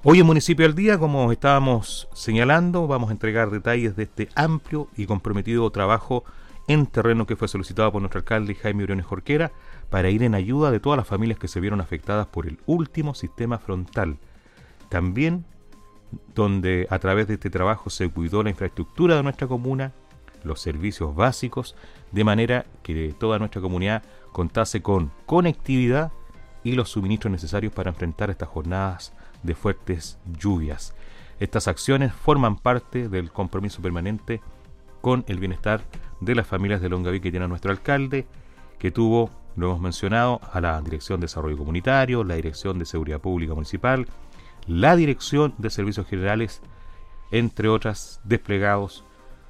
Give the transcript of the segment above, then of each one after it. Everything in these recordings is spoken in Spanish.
Hoy en Municipio al Día, como estábamos señalando, vamos a entregar detalles de este amplio y comprometido trabajo en terreno que fue solicitado por nuestro alcalde Jaime Briones Jorquera para ir en ayuda de todas las familias que se vieron afectadas por el último sistema frontal. También donde a través de este trabajo se cuidó la infraestructura de nuestra comuna, los servicios básicos, de manera que toda nuestra comunidad contase con conectividad y los suministros necesarios para enfrentar estas jornadas de fuertes lluvias. Estas acciones forman parte del compromiso permanente con el bienestar de las familias de Longaví que tiene nuestro alcalde, que tuvo, lo hemos mencionado, a la Dirección de Desarrollo Comunitario, la Dirección de Seguridad Pública Municipal, la Dirección de Servicios Generales, entre otras, desplegados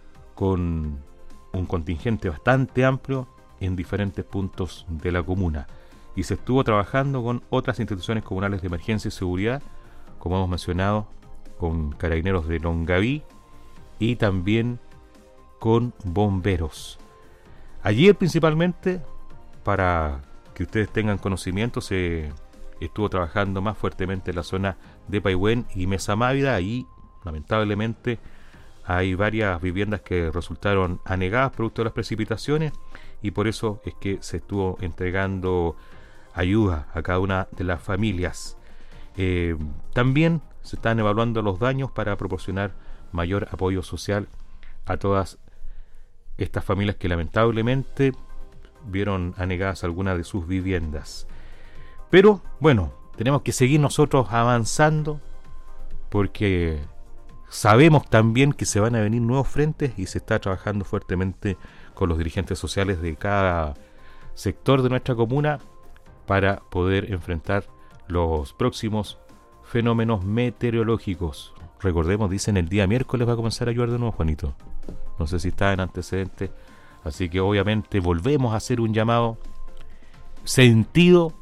con un contingente bastante amplio en diferentes puntos de la comuna. Y se estuvo trabajando con otras instituciones comunales de emergencia y seguridad, como hemos mencionado, con Carabineros de Longaví y también con bomberos. Ayer principalmente, para que ustedes tengan conocimiento, se estuvo trabajando más fuertemente en la zona de Paihuén y Mesa Mávida. Ahí lamentablemente hay varias viviendas que resultaron anegadas producto de las precipitaciones y por eso es que se estuvo entregando ayuda a cada una de las familias. También se están evaluando los daños para proporcionar mayor apoyo social a todas estas familias que lamentablemente vieron anegadas algunas de sus viviendas. Pero bueno, tenemos que seguir nosotros avanzando porque sabemos también que se van a venir nuevos frentes y se está trabajando fuertemente con los dirigentes sociales de cada sector de nuestra comuna para poder enfrentar los próximos fenómenos meteorológicos. Recordemos, dicen el día miércoles va a comenzar a llover de nuevo, Juanito. No sé si está en antecedentes. Así que obviamente volvemos a hacer un llamado sentido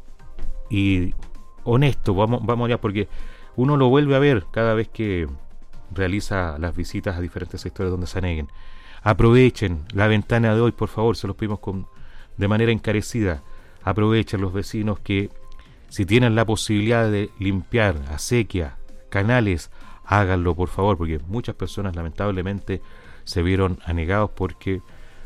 y honesto. Vamos ya, porque uno lo vuelve a ver cada vez que realiza las visitas a diferentes sectores donde se aneguen. Aprovechen la ventana de hoy, por favor, se los pedimos de manera encarecida. Aprovechen los vecinos que si tienen la posibilidad de limpiar acequia, canales, háganlo por favor, porque muchas personas lamentablemente se vieron anegados porque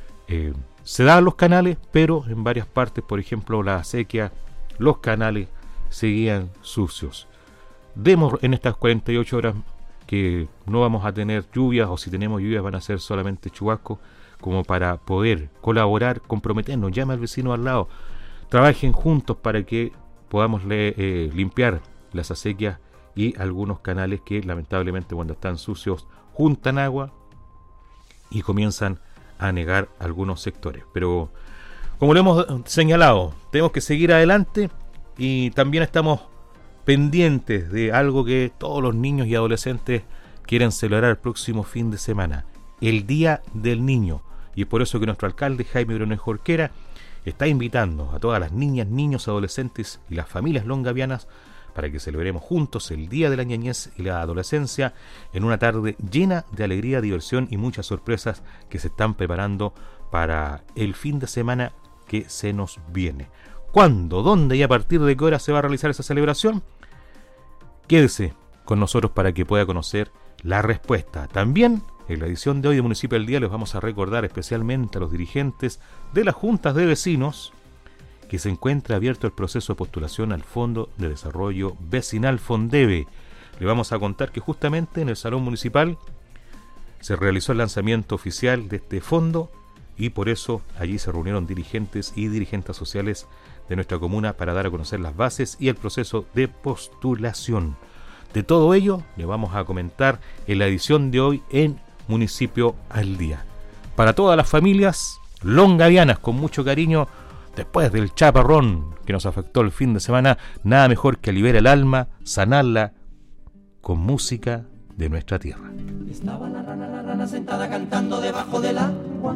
se daban los canales, pero en varias partes, por ejemplo la acequia, los canales seguían sucios. Demos en estas 48 horas que no vamos a tener lluvias, o si tenemos lluvias van a ser solamente chubascos, como para poder colaborar, comprometernos. Llame al vecino al lado, trabajen juntos para que podamos limpiar las acequias y algunos canales que lamentablemente cuando están sucios juntan agua y comienzan a anegar algunos sectores. Pero como lo hemos señalado, tenemos que seguir adelante y también estamos pendientes de algo que todos los niños y adolescentes quieren celebrar el próximo fin de semana, el Día del Niño. Y es por eso que nuestro alcalde Jaime Briones Jorquera está invitando a todas las niñas, niños, adolescentes y las familias longavianas para que celebremos juntos el Día de la Niñez y la Adolescencia en una tarde llena de alegría, diversión y muchas sorpresas que se están preparando para el fin de semana que se nos viene. ¿Cuándo, dónde y a partir de qué hora se va a realizar esa celebración? Quédese con nosotros para que pueda conocer la respuesta. También en la edición de hoy de Municipio al Día les vamos a recordar especialmente a los dirigentes de las juntas de vecinos que se encuentra abierto el proceso de postulación al Fondo de Desarrollo Vecinal Fondeve. Le vamos a contar que justamente en el Salón Municipal se realizó el lanzamiento oficial de este fondo y por eso allí se reunieron dirigentes y dirigentes sociales de nuestra comuna para dar a conocer las bases y el proceso de postulación. De todo ello le vamos a comentar en la edición de hoy en Municipio al Día. Para todas las familias longavianas, con mucho cariño, después del chaparrón que nos afectó el fin de semana, nada mejor que aliviar el alma, sanarla con música de nuestra tierra. Estaba la rana sentada cantando debajo del agua.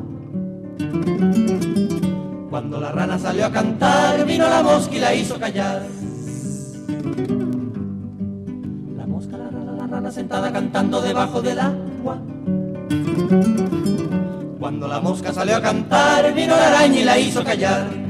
Cuando la rana salió a cantar, vino la mosca y la hizo callar. La mosca, la rana sentada cantando debajo del agua. Cuando la mosca salió a cantar, vino la araña y la hizo callar.